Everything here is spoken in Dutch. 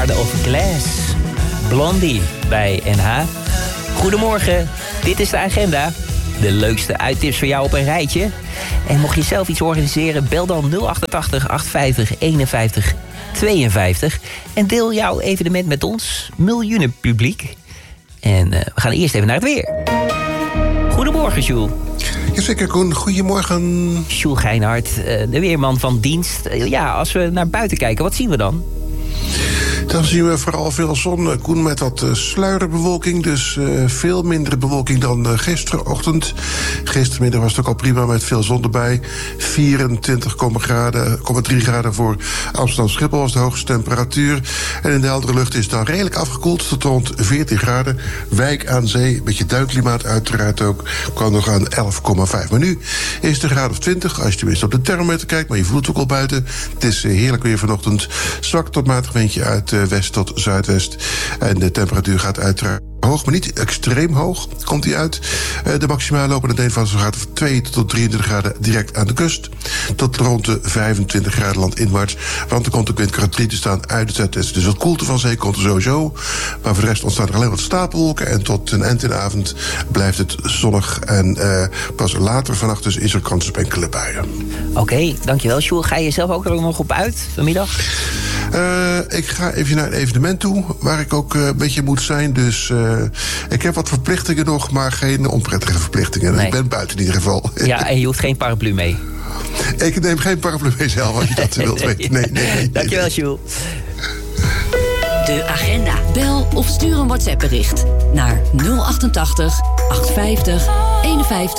Shard of Glass. Blondie bij NH. Goedemorgen, dit is de agenda. De leukste uittips voor jou op een rijtje. En mocht je zelf iets organiseren, bel dan 088 850 51 52. En deel jouw evenement met ons, miljoenen publiek. En we gaan eerst even naar het weer. Goedemorgen, Jules. Jazeker, Koen. Goedemorgen. Jules Geinhard, de weerman van dienst. Ja, als we naar buiten kijken, wat zien we dan? Dan zien we vooral veel zon, Koen, met wat sluierbewolking. Dus veel minder bewolking dan gisterochtend. Gistermiddag was het ook al prima met veel zon erbij. 24,3 graden voor Amsterdam-Schiphol was de hoogste temperatuur. En in de heldere lucht is het dan redelijk afgekoeld tot rond 14 graden. Wijk aan zee, een beetje duinklimaat uiteraard ook. Kwam nog aan 11,5. Maar nu is het een graad of 20, als je tenminste op de thermometer kijkt. Maar je voelt het ook al buiten. Het is heerlijk weer vanochtend. Zwak tot matig windje uit west tot zuidwest. En de temperatuur gaat uiteraard hoog, maar niet extreem hoog. Komt die uit. De maximale lopen in de van zo gaat 2 tot 23 graden direct aan de kust. Tot rond de 25 graden landinwaarts. Want er komt ook windkracht te staan uit het zuidwesten. Dus wat koelte van zee komt er sowieso. Maar voor de rest ontstaan er alleen wat stapelwolken. En tot een eind in de avond blijft het zonnig. En pas later vannacht dus is er kans op enkele buien. Oké, dankjewel, Jules. Ga je zelf ook er nog op uit vanmiddag? Ik ga even naar een evenement toe, waar ik ook een beetje moet zijn. Dus ik heb wat verplichtingen nog, maar geen onprettige verplichtingen. Nee. Ik ben buiten in ieder geval. Ja, en je hoeft geen paraplu mee? Ik neem geen paraplu mee zelf, als je dat wilt weten. Nee. Dankjewel, Jules. De agenda. Bel of stuur een WhatsApp-bericht naar 088 850 51